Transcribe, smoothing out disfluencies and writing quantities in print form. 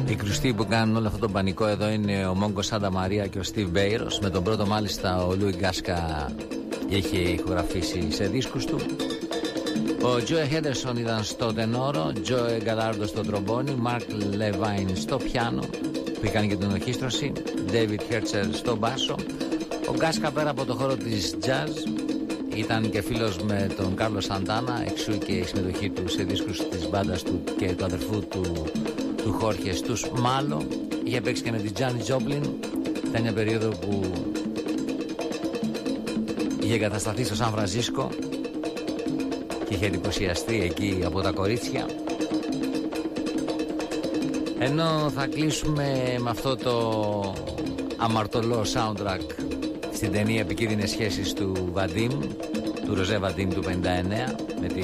Οι κρουστοί που κάνουν όλο αυτό τον πανικό εδώ είναι ο Μόγκο Σάντα Μαρία και ο Στιβ Μπέιρος. Με τον πρώτο μάλιστα ο Λούι Γκάσκα είχε ηχογραφήσει σε δίσκους του. Ο Τζόε Χέντερσον ήταν στο τενόρο, Τζόε Γκαλάρντο στο τρομπόνι, Μάρκ Λεβάιν στο πιάνο που έκανε και την ορχήστρωση, Ντέιβιτ Χέρτσερ στο μπάσο. Ο Γκάσκα πέρα από το χώρο της jazz ήταν και φίλος με τον Κάρλο Σαντάνα, εξού και η συμμετοχή του σε δίσκους της μπάντας του και του αδερφού του Χόρχε στους Μάλο. Είχε παίξει και με την Τζάνι Τζόπλιν. Ήταν μια περίοδο που είχε εγκατασταθεί στο Σαν Φρανσίσκο και είχε εντυπωσιαστεί εκεί από τα κορίτσια. Ενώ θα κλείσουμε με αυτό το αμαρτωλό soundtrack στην ταινία Επικίνδυνες σχέσεις του Βαντίμ, του Ροζέ Βαντίμ του 59, με τη